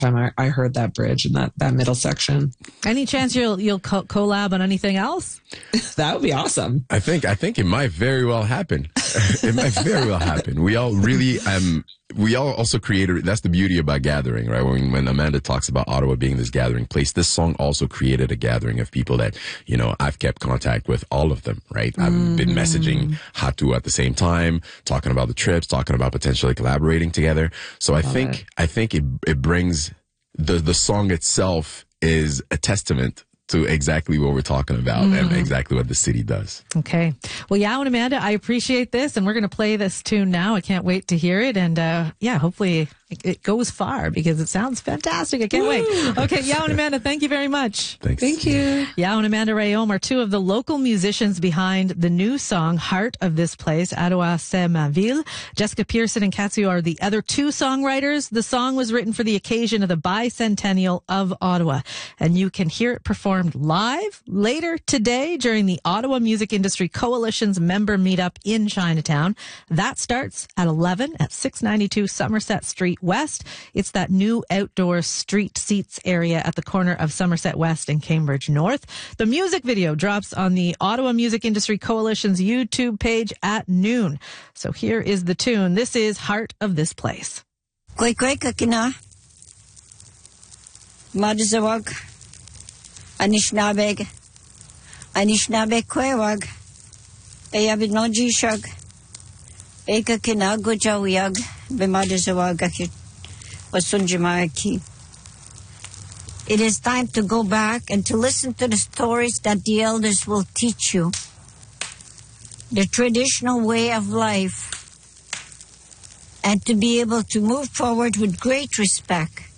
time I heard that bridge and that middle section. Any chance you'll collab on anything else? That would be awesome. I think it might very well happen. It might very well happen. We all really, we all also created, that's the beauty about gathering, right? When Amanda talks about Ottawa being this gathering place, this song also created a gathering of people that, you know, I've kept contact with all of them, right? I've been messaging Hatu at the same time, talking about the trips, talking about potentially collaborating together. So I think it brings the song itself is a testament to exactly what we're talking about and exactly what the city does. Okay. Well, Yao and Amanda, I appreciate this, and we're going to play this tune now. I can't wait to hear it, and hopefully it goes far because it sounds fantastic. I can't wait. Okay, Yao and Amanda, thank you very much. Thanks. Thank you. Yao and Amanda Rayom are two of the local musicians behind the new song, Heart of This Place, Ottawa c'est ma ville. Jessica Pearson and Katsu are the other two songwriters. The song was written for the occasion of the bicentennial of Ottawa, and you can hear it performed live later today during the Ottawa Music Industry Coalition's member meetup in Chinatown. That starts at 11 at 692 Somerset Street West. It's that new outdoor street seats area at the corner of Somerset West and Cambridge North. The music video drops on the Ottawa Music Industry Coalition's YouTube page at noon. So here is the tune. This is Heart of This Place. Koi kakina. Madizawag. Anishnabeg. Anishnabeg kwewag. Eyabid no jishag. Eka kina gujawiyag. Bimadizawag wasunjimaki. It is time to go back and to listen to the stories that the elders will teach you. The traditional way of life. And to be able to move forward with great respect.